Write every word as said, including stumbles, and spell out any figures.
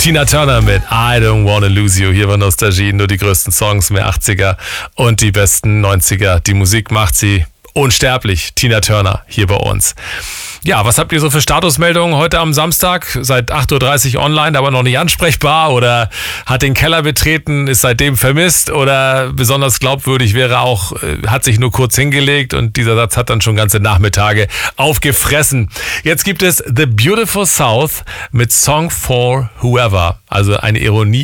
Tina Turner mit I Don't Wanna Lose You. Hier bei Nostalgie nur die größten Songs, mehr achtziger und die besten neunziger. Die Musik macht sie unsterblich. Tina Turner hier bei uns. Ja, was habt ihr so für Statusmeldungen heute am Samstag? Seit acht Uhr dreißig online, aber noch nicht ansprechbar oder hat den Keller betreten, ist seitdem vermisst oder besonders glaubwürdig wäre auch, hat sich nur kurz hingelegt und dieser Satz hat dann schon ganze Nachmittage aufgefressen. Jetzt gibt es The Beautiful South mit Song for Whoever, also eine Ironie